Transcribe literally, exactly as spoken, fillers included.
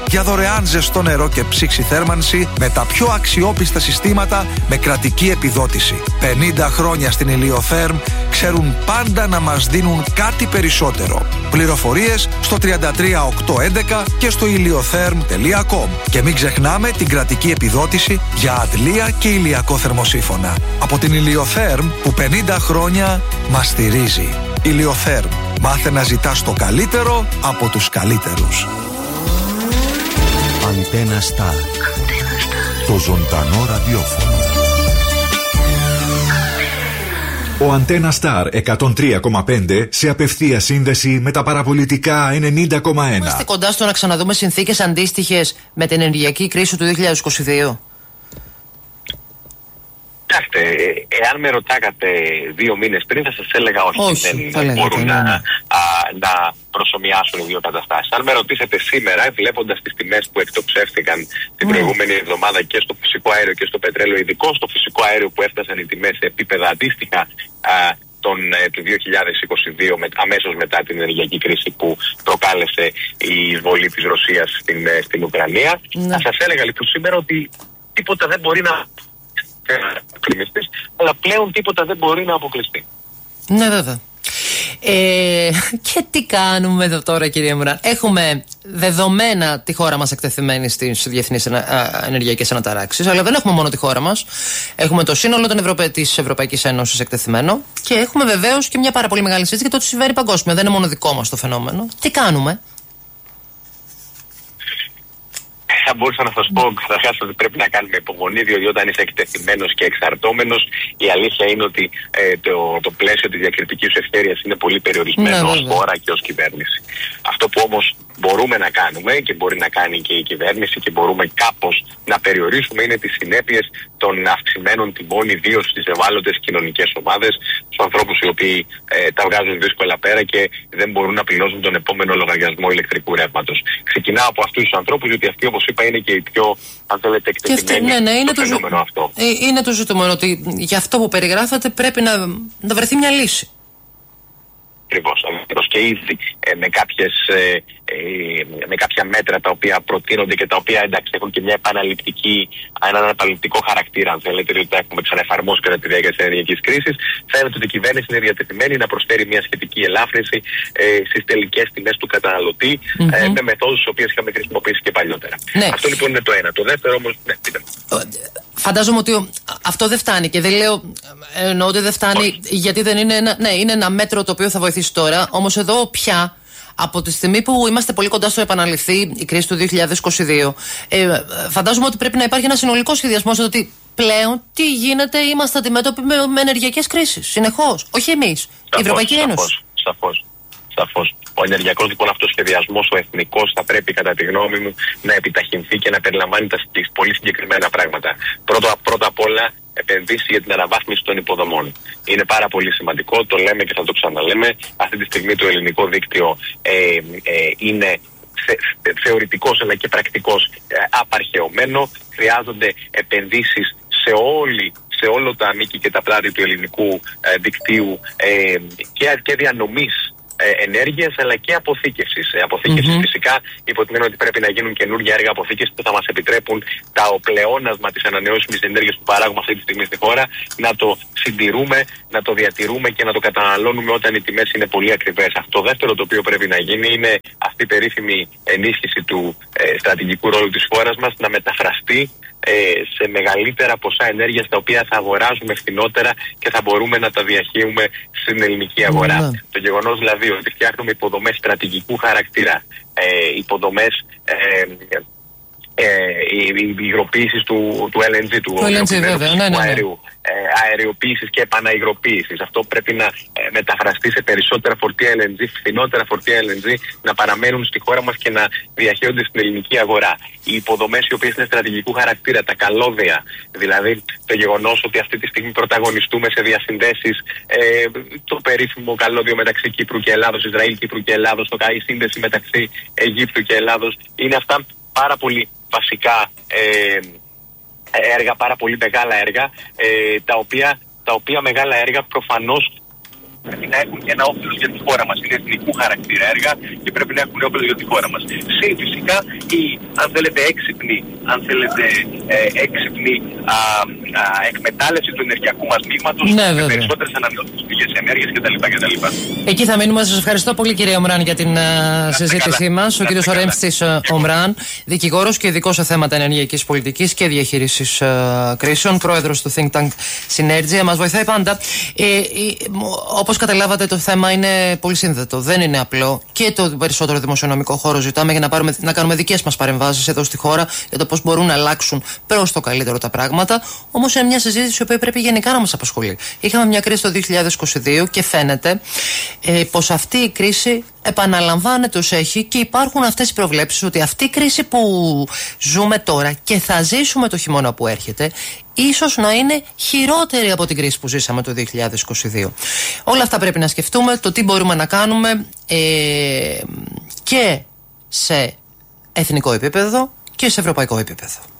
για δωρεάν ζεστό νερό και ψήξη θέρμανση με τα πιο αξιόπιστα συστήματα με κρατική επιδότηση. πενήντα χρόνια στην Ηλιοθέρμ ξέρουν πάντα να μας δίνουν κάτι περισσότερο. Πληροφορίες στο τριάντα τρία οκτακόσια έντεκα και στο ηλιοθέρμ τελεία κομ. Και μην ξεχνάμε την κρατική επιδότηση για αντλία και ηλιακό θερμοσύφωνα. Από την Ηλιοθέρμ που πενήντα χρόνια μας στηρίζει. Ηλιοθέρμ. Μάθε να ζητάς το καλύτερο από τους καλύτερους. Αντένα Σταρ. Το ζωντανό ραδιόφωνο. Ο Αντένα Σταρ εκατόν τρία κόμμα πέντε σε απευθεία σύνδεση με τα παραπολιτικά ενενήντα κόμμα ένα. Είμαστε κοντά στο να ξαναδούμε συνθήκες αντίστοιχες με την ενεργειακή κρίση του δύο χιλιάδες είκοσι δύο. Κοιτάξτε, εάν με ρωτάγατε δύο μήνες πριν θα σας έλεγα όχι, όχι δεν λέγατε, μπορούν ναι, να, ναι. α, να προσομοιάσουν οι δύο καταστάσεις. Αν με ρωτήσετε σήμερα, βλέποντας τις τιμές που εκτοξεύτηκαν την Mm. προηγούμενη εβδομάδα και στο φυσικό αέριο και στο πετρέλαιο, ειδικό στο φυσικό αέριο που έφτασαν οι τιμές σε επίπεδα αντίστοιχα α, τον, του δύο χιλιάδες είκοσι δύο, με, αμέσως μετά την ενεργειακή κρίση που προκάλεσε η εισβολή της Ρωσίας στην, στην Ουκρανία, Mm. θα σας έλεγα λοιπόν σήμερα ότι τίποτα δεν μπορεί να αλλά πλέον τίποτα δεν μπορεί να αποκλειστεί. Ναι, βέβαια. Ε, και τι κάνουμε εδώ τώρα, κυρία Μουράν? Έχουμε δεδομένα τη χώρα μας εκτεθειμένη στις διεθνείς ενεργειακές αναταράξεις, αλλά δεν έχουμε μόνο τη χώρα μας. Έχουμε το σύνολο των Ευρωπα... της Ευρωπαϊκής Ένωσης εκτεθειμένο και έχουμε βεβαίως και μια πάρα πολύ μεγάλη συζήτηση για το τι συμβαίνει παγκόσμια. Δεν είναι μόνο δικό μας το φαινόμενο. Τι κάνουμε? Θα μπορούσα να σας πω καταρχάς ότι πρέπει να κάνουμε υπομονή, διότι όταν είσαι εκτεθειμένος και εξαρτώμενος, η αλήθεια είναι ότι ε, το, το πλαίσιο της διακριτικής σου ευχέρειας είναι πολύ περιορισμένο ναι, ως χώρα και ως κυβέρνηση. Αυτό που όμως μπορούμε να κάνουμε και μπορεί να κάνει και η κυβέρνηση και μπορούμε κάπως να περιορίσουμε είναι τις συνέπειες των αυξημένων τιμών, ιδίως στις ευάλωτες κοινωνικές ομάδες, στους ανθρώπους οι οποίοι ε, τα βγάζουν δύσκολα πέρα και δεν μπορούν να πληρώσουν τον επόμενο λογαριασμό ηλεκτρικού ρεύματος. Ξεκινάω από αυτούς τους ανθρώπους, διότι αυτοί, όπως είπα, είναι και οι πιο, αν θέλετε, εκτεθειμένοι ναι, ναι, είναι στο το φαινόμενο ζου... αυτό. Ε, είναι το ζητούμενο ότι για αυτό που περιγράφατε πρέπει να, να βρεθεί μια λύση. Ακριβώς. Και ήδη ε, με, κάποιες, ε, ε, με κάποια μέτρα τα οποία προτείνονται και τα οποία εντάξει έχουν και μια επαναληπτική, έναν επαναληπτικό χαρακτήρα, αν θέλετε, διότι τα έχουμε ξαναεφαρμόσει κατά τη διάρκεια της ενεργειακής κρίσης, φαίνεται ότι η κυβέρνηση είναι διατεθειμένη να προσφέρει μια σχετική ελάφρυνση ε, στις τελικές τιμές του καταναλωτή mm-hmm. ε, με μεθόδους τις οποίες είχαμε χρησιμοποιήσει και παλιότερα. Ναι. Αυτό λοιπόν είναι το ένα. Το δεύτερο όμως. Ναι, Φαντάζομαι ότι αυτό δεν φτάνει και δεν λέω εννοώ ότι δεν φτάνει Όχι. γιατί δεν είναι ένα, ναι, είναι ένα μέτρο το οποίο θα βοηθήσει τώρα. Όμως εδώ πια από τη στιγμή που είμαστε πολύ κοντά στο επαναληφθεί η κρίση του δύο χιλιάδες είκοσι δύο, ε, φαντάζομαι ότι πρέπει να υπάρχει ένα συνολικό σχεδιασμός ότι πλέον τι γίνεται, είμαστε αντιμέτωποι με, με ενεργειακές κρίσεις συνεχώς. Όχι εμείς, σαφώς, η Ευρωπαϊκή σαφώς, Ένωση. Σαφώς, σαφώς. Ο ενεργειακός λοιπόν αυτός σχεδιασμός, ο εθνικός, θα πρέπει κατά τη γνώμη μου να επιταχυνθεί και να περιλαμβάνει τα πολύ συγκεκριμένα πράγματα. Πρώτα, πρώτα απ' όλα επενδύσει για την αναβάθμιση των υποδομών. Είναι πάρα πολύ σημαντικό, το λέμε και θα το ξαναλέμε. Αυτή τη στιγμή το ελληνικό δίκτυο ε, ε, είναι θε, θε, θεωρητικός αλλά και πρακτικός ε, απαρχαιωμένο. Χρειάζονται επενδύσεις σε όλη σε όλο τα μήκη και τα πλάτη του ελληνικού ε, δικτύου ε, και, και διανομής ενέργειας αλλά και αποθήκευσης. Αποθήκευσης mm-hmm. φυσικά υπό την έννοια ότι πρέπει να γίνουν καινούργια έργα αποθήκευσης που θα μας επιτρέπουν τα οπλεώνασμα της ανανεώσιμης ενέργειας που παράγουμε αυτή τη στιγμή στη χώρα να το συντηρούμε, να το διατηρούμε και να το καταναλώνουμε όταν οι τιμές είναι πολύ ακριβές. Αυτό το δεύτερο το οποίο πρέπει να γίνει είναι αυτή η περίφημη ενίσχυση του ε, στρατηγικού ρόλου της χώρας μας να μεταφραστεί ε, σε μεγαλύτερα ποσά ενέργειας τα οποία θα αγοράζουμε φθηνότερα και θα μπορούμε να τα διαχείουμε στην ελληνική αγορά. Mm-hmm. Το γεγονός δηλαδή ότι φτιάχνουμε υποδομές στρατηγικού χαρακτήρα, ε, υποδομές ε, ε, οι υγροποίησεις του, του ελ εν τζι, του, του ελ εν τζι, βέβαια, ναι, ναι, ναι. αερίου, ε, αεριοποίησης και επαναυγροποίησης. Αυτό πρέπει να ε, μεταφραστεί σε περισσότερα φορτία ελ εν τζι, φθηνότερα φορτία ελ εν τζι, να παραμένουν στη χώρα μας και να διαχέονται στην ελληνική αγορά. Οι υποδομές οι οποίες είναι στρατηγικού χαρακτήρα, τα καλώδια, δηλαδή το γεγονός ότι αυτή τη στιγμή πρωταγωνιστούμε σε διασυνδέσεις, ε, το περίφημο καλώδιο μεταξύ Κύπρου και Ελλάδος, Ισραήλ, Κύπρου και Ελλάδος, το, η σύνδεση μεταξύ Αιγύπτου και Ελλάδος, είναι αυτά πάρα πολύ βασικά ε, έργα, πάρα πολύ μεγάλα έργα, ε, τα, οποία, τα οποία μεγάλα έργα προφανώς πρέπει να έχουν και ένα όφελος για τη χώρα μας. Είναι εθνικού χαρακτήρα έργα και πρέπει να έχουν όφελος για τη χώρα μας. Συν φυσικά η, αν θέλετε, έξυπνη, αν θέλετε, ε, έξυπνη α, α, εκμετάλλευση του ενεργειακού μας μείγματος, ναι, με περισσότερες ανανεώσιμες πηγές ενέργειας κτλ. κτλ. Εκεί θα μείνουμε. Σας ευχαριστώ πολύ, κύριε Ομράν, για την uh, συζήτησή μας. Ο κύριος Ορέμστης uh, Ομράν, δικηγόρος και ειδικός σε θέματα ενεργειακής πολιτικής και διαχείρισης uh, κρίσεων, πρόεδρος του Think Tank Synergia. Μας βοηθάει πάντα. Ε, ε, όπως καταλάβατε, το θέμα είναι πολύ σύνθετο. Δεν είναι απλό. Και το περισσότερο δημοσιονομικό χώρο ζητάμε για να, πάρουμε, να κάνουμε δικές μας παρεμβάσεις εδώ στη χώρα για το πώς μπορούν να αλλάξουν προς το καλύτερο τα πράγματα. Όμως είναι μια συζήτηση που πρέπει γενικά να μας απασχολεί. Είχαμε μια κρίση το δύο χιλιάδες είκοσι δύο και φαίνεται ε, πως αυτή η κρίση επαναλαμβάνεται ως έχει και υπάρχουν αυτές οι προβλέψεις ότι αυτή η κρίση που ζούμε τώρα και θα ζήσουμε το χειμώνα που έρχεται ίσως να είναι χειρότερη από την κρίση που ζήσαμε το δύο χιλιάδες είκοσι δύο. Όλα αυτά πρέπει να σκεφτούμε, το τι μπορούμε να κάνουμε ε, και σε εθνικό επίπεδο και σε ευρωπαϊκό επίπεδο.